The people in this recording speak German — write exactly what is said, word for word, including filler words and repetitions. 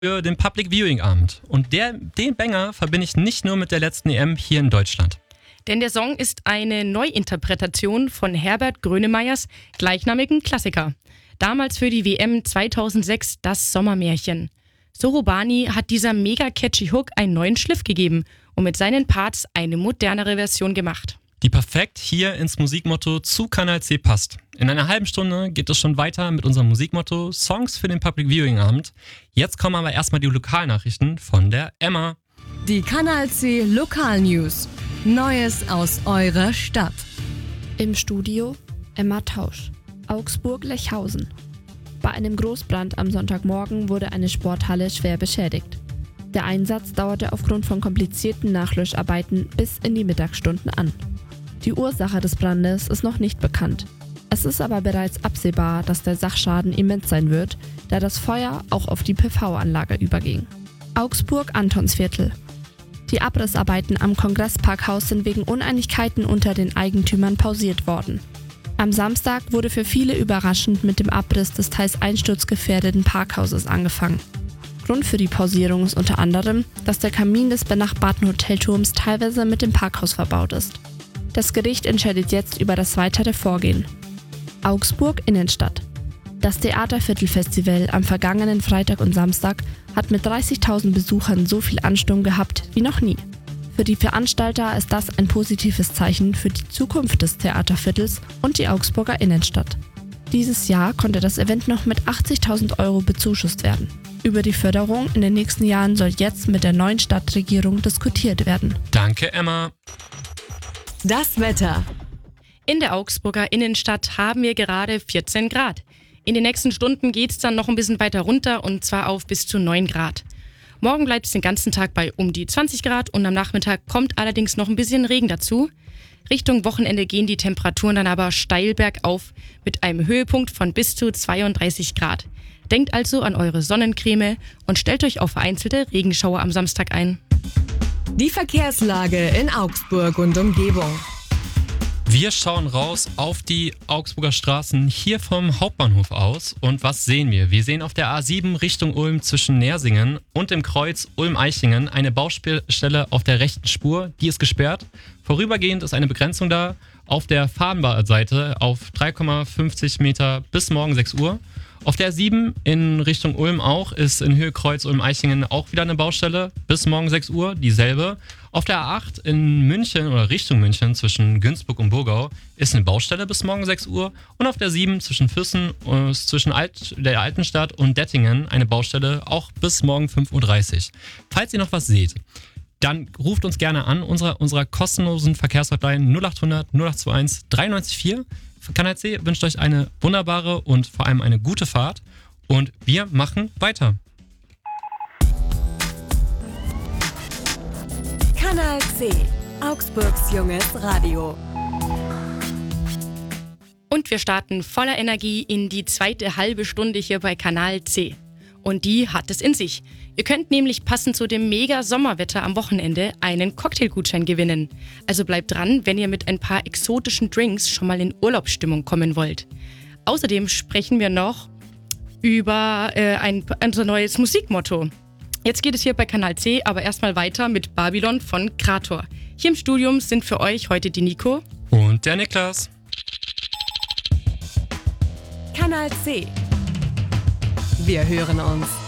für den Public Viewing Abend. Und der, den Banger verbinde ich nicht nur mit der letzten E M hier in Deutschland. Denn der Song ist eine Neuinterpretation von Herbert Grönemeyers gleichnamigen Klassiker. Damals für die W M zweitausendsechs das Sommermärchen. Sorobani hat dieser mega catchy Hook einen neuen Schliff gegeben und mit seinen Parts eine modernere Version gemacht. Die perfekt hier ins Musikmotto zu Kanal C passt. In einer halben Stunde geht es schon weiter mit unserem Musikmotto Songs für den Public Viewing Abend. Jetzt kommen aber erstmal die Lokalnachrichten von der Emma. Die Kanal C Lokalnews. Neues aus eurer Stadt. Im Studio Emma Tausch, Augsburg-Lechhausen. Bei einem Großbrand am Sonntagmorgen wurde eine Sporthalle schwer beschädigt. Der Einsatz dauerte aufgrund von komplizierten Nachlöscharbeiten bis in die Mittagsstunden an. Die Ursache des Brandes ist noch nicht bekannt. Es ist aber bereits absehbar, dass der Sachschaden immens sein wird, da das Feuer auch auf die P V-Anlage überging. Augsburg-Antonsviertel. Die Abrissarbeiten am Kongressparkhaus sind wegen Uneinigkeiten unter den Eigentümern pausiert worden. Am Samstag wurde für viele überraschend mit dem Abriss des teils einsturzgefährdeten Parkhauses angefangen. Grund für die Pausierung ist unter anderem, dass der Kamin des benachbarten Hotelturms teilweise mit dem Parkhaus verbaut ist. Das Gericht entscheidet jetzt über das weitere Vorgehen. Augsburg Innenstadt. Das Theaterviertelfestival am vergangenen Freitag und Samstag hat mit dreißigtausend Besuchern so viel Ansturm gehabt wie noch nie. Für die Veranstalter ist das ein positives Zeichen für die Zukunft des Theaterviertels und die Augsburger Innenstadt. Dieses Jahr konnte das Event noch mit achtzigtausend Euro bezuschusst werden. Über die Förderung in den nächsten Jahren soll jetzt mit der neuen Stadtregierung diskutiert werden. Danke, Emma. Das Wetter. In der Augsburger Innenstadt haben wir gerade vierzehn Grad. In den nächsten Stunden geht es dann noch ein bisschen weiter runter und zwar auf bis zu neun Grad. Morgen bleibt es den ganzen Tag bei um die zwanzig Grad und am Nachmittag kommt allerdings noch ein bisschen Regen dazu. Richtung Wochenende gehen die Temperaturen dann aber steil bergauf mit einem Höhepunkt von bis zu zweiunddreißig Grad. Denkt also an eure Sonnencreme und stellt euch auf vereinzelte Regenschauer am Samstag ein. Die Verkehrslage in Augsburg und Umgebung. Wir schauen raus auf die Augsburger Straßen hier vom Hauptbahnhof aus. Und was sehen wir? Wir sehen auf der A sieben Richtung Ulm zwischen Nersingen und dem Kreuz Ulm-Eichingen eine Baustelle auf der rechten Spur. Die ist gesperrt. Vorübergehend ist eine Begrenzung da auf der Fahrbahnseite auf drei Komma fünfzig Meter bis morgen sechs Uhr. Auf der sieben in Richtung Ulm auch ist in Höhe Kreuz Ulm-Eichingen auch wieder eine Baustelle bis morgen sechs Uhr, dieselbe. Auf der A acht in München oder Richtung München zwischen Günzburg und Burgau ist eine Baustelle bis morgen sechs Uhr. Und auf der sieben zwischen Füssen, äh, zwischen Alt, der Altenstadt und Dettingen eine Baustelle auch bis morgen fünf Uhr dreißig. Falls ihr noch was seht, dann ruft uns gerne an unserer, unserer kostenlosen Verkehrshotline null acht hundert null acht zwei eins drei neun vier. Kanal C wünscht euch eine wunderbare und vor allem eine gute Fahrt und wir machen weiter. Kanal C, Augsburgs junges Radio. Und wir starten voller Energie in die zweite halbe Stunde hier bei Kanal C. Und die hat es in sich. Ihr könnt nämlich passend zu dem Mega-Sommerwetter am Wochenende einen Cocktailgutschein gewinnen. Also bleibt dran, wenn ihr mit ein paar exotischen Drinks schon mal in Urlaubsstimmung kommen wollt. Außerdem sprechen wir noch über äh, ein, unser neues Musikmotto. Jetzt geht es hier bei Kanal C, aber erstmal weiter mit Babylon von Krator. Hier im Studium sind für euch heute die Nico und der Niklas. Kanal C. Wir hören uns.